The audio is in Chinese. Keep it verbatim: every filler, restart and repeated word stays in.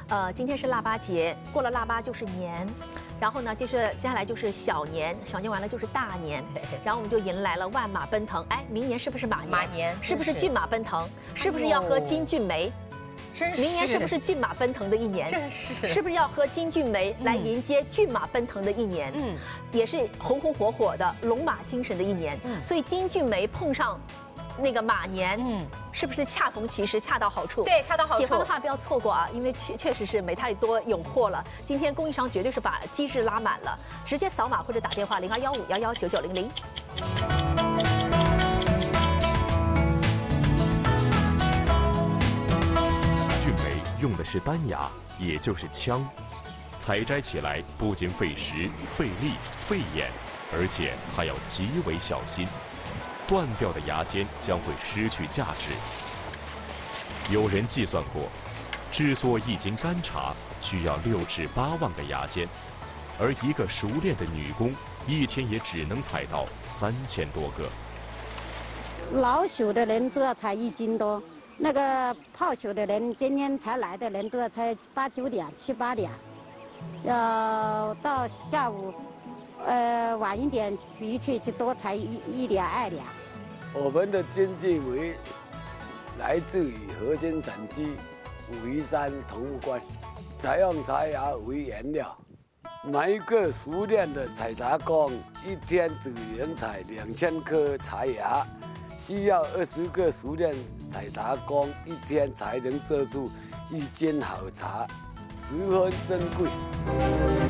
呃，今天是腊八节，过了腊八就是年。 然后呢，就是接下来就是小年，小年完了就是大年，然后我们就迎来了万马奔腾。哎，明年是不是马年？ 马年是不是骏马奔腾？是不是要喝金骏眉？ 真是。 明年是不是骏马奔腾的一年？ 真是。 是不是要喝金骏眉来迎接骏马奔腾的一年？嗯，也是红红火火的龙马精神的一年。嗯，所以金骏眉碰上。 那个马年，嗯，是不是恰逢其时，恰到好处？ 对，恰到好处。 喜欢的话不要错过啊，因为确确实是没太多有货了。今天供应商绝对是把机制拉满了，直接扫码或者打电话零二幺五幺幺九九零零。 骏眉用的是单牙，也就是枪，采摘起来不仅费时、费力、费眼，而且还要极为小心。 断掉的牙尖将会失去价值。有人计算过，制作一斤干茶需要六至八万个牙尖，而一个熟练的女工一天也只能采到三千多个。 老手的人都要采一斤多，那个泡手的人，今天才来的人都要采八九两、七八两，要到下午。 呃，晚一点回去就多采一一两二两。 我们的经济为来自于核心产区武夷山桐木关，采用茶芽为原料。每一个熟练的采茶工一天只能采两千颗茶芽，需要二十个熟练采茶工一天才能做出一斤好茶，十分珍贵。